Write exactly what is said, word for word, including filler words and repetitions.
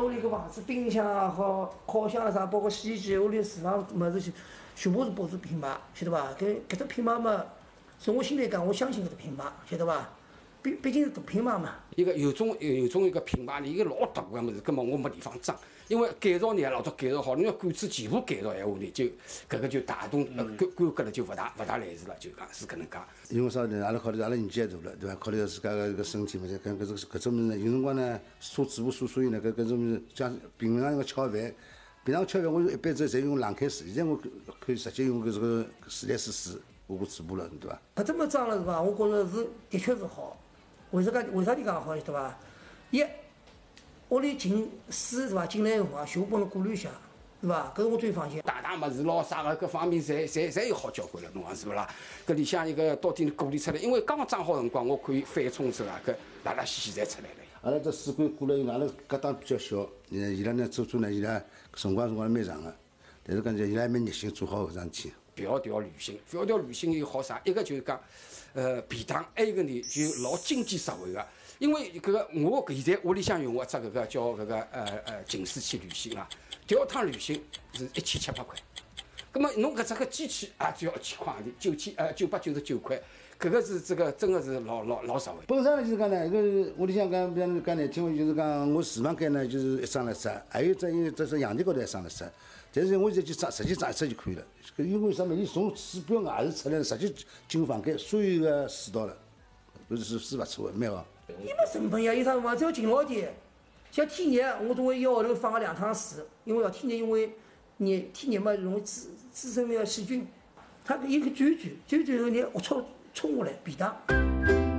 屋里个房子，冰箱也好，烤箱啥，包括洗衣机，屋里厨房物事全部是保持品牌，晓得伐？搿搿只品牌嘛，从我心里讲，我相信搿只品牌，晓得伐？毕毕竟是大品牌嘛。 一个有种有种一个品牌，一个老大个物事，根本我没地方装。因为改造呢，老早改造好，侬要管子全部改造闲话呢，就搿个就大动呃规规格了，就勿大勿大来事了，就讲是搿能介。 因为啥呢？阿拉考虑阿拉年纪也大了，对伐？考虑到自家个搿身体嘛，搿搿种搿种物事呢，有辰光呢，做主妇所所以呢，搿搿种物事像平常个吃饭，平常吃饭我一般子侪用冷开水，现在我可以直接用搿这个自来水水我我嘴巴了，对伐？ 搿这么装了是伐？我觉着是的确是好。为啥介？为啥地讲好？对伐？一，屋里进水是伐？进来以后啊，全部帮侬过滤一下，是伐？搿是我最放心。 大大物事咯，啥个各方面侪侪侪有好交关了，侬讲是勿啦？搿里向一个到底过滤出来，因为刚刚装好辰光，我可以翻冲之后啊，搿垃垃稀稀侪出来了。 阿拉这水管过来以后，阿拉隔档比较小，呃，伊拉呢做做呢，伊拉辰光辰光蛮长个，但是讲伊拉还蛮热心做好搿桩事体。迢迢旅行，迢迢旅行有好啥？一个就是讲，呃，便当；还有一个呢，就老经济实惠个。因为搿个我现在屋里向用个只搿个叫搿个呃呃净水器旅行啊，第二趟旅行是一千七百块。葛么侬搿只个机器也只要一千块钿，九千呃九百九十九块，搿个是这个真个是老老老实惠。 本身呢就是讲呢，搿屋里向讲，比方讲难听话，就是讲我厨房间呢就是一张垃圾，还有只一只是阳台高头一张垃圾。但是我现在就装直接装一只就可以了。搿因为啥嘛？伊从水表外头出来，直接进房间，所有个水道了，搿是是勿错的，蛮好。 伊没成本呀，有啥辰光只要勤劳点。像天热，我总归一个号头放个两趟水，因为要天热，因为热天热嘛容易滋滋生那个细菌，它一个转转转转后呢，龌龊冲下来便当。